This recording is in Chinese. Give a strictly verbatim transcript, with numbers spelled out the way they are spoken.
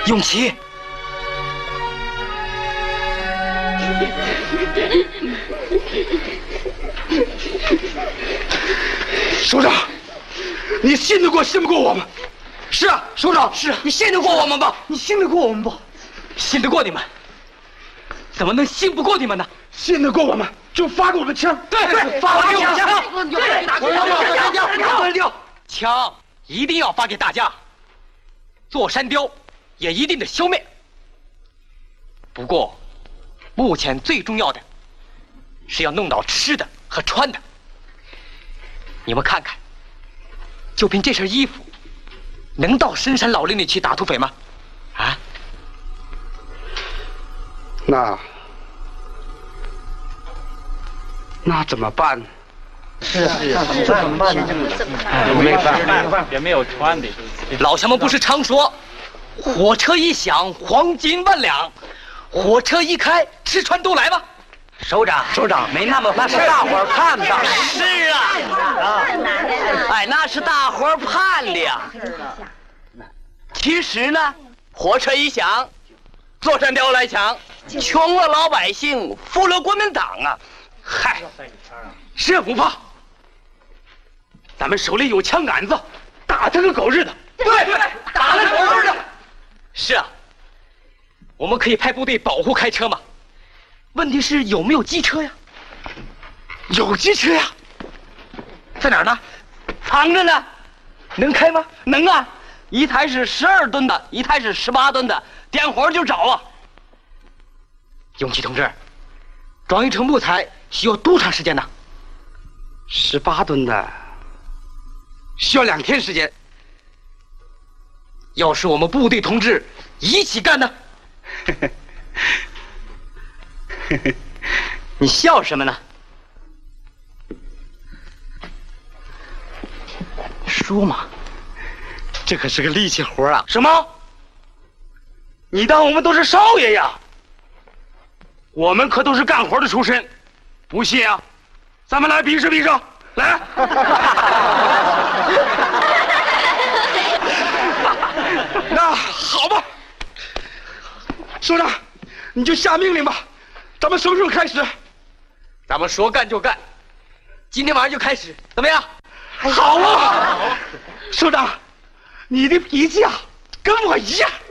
永琪， 首长，你信得过信不过我们？ 是啊，首长，是啊，你信得过我们吧？ 你信得过我们吧？ 信得过你们，怎么能信不过你们呢？ 信得过我们就发给我们枪。 对对，发给我们枪。 对， 丢枪一定要发给大家。座山雕也一定得消灭。不过，目前最重要的是要弄到吃的和穿的。你们看看，就凭这身衣服，能到深山老林里去打土匪吗？啊？ 那那怎么办？ 是啊，怎么办呢？ 没办法，也没有穿的。 老乡们不是常说，火车一响，黄金万两；火车一开，吃穿都来吗？ 首长， 首长没那么回事，大伙儿看的。 是啊， 啊，哎，那是大伙儿盼的呀。其实呢，火车一响，座山雕来抢，穷了老百姓，富了国民党啊！ 嗨，这不怕，咱们手里有枪杆子，打他个狗日的！ 对对，打他狗日的！是啊，我们可以派部队保护开车嘛。问题是有没有机车呀？ 有机车呀， 在哪儿呢？ 藏着呢。 能开吗？ 能啊，一台是十二吨的，一台是十八吨的，点火就着啊。 永琪同志，装一车木材需要多长时间呢？ 十八吨的，需要两天时间。 要是我们部队同志一起干呢？ 你笑什么呢？ 说嘛，这可是个力气活啊！ 什么？你当我们都是少爷呀？我们可都是干活的出身，不信啊？咱们来比试比试，来！那好吧，首长，你就下命令吧。咱们什么时候开始？ 咱们说干就干，今天晚上就开始，怎么样？ 好啊，首长，你的脾气啊，跟我一样。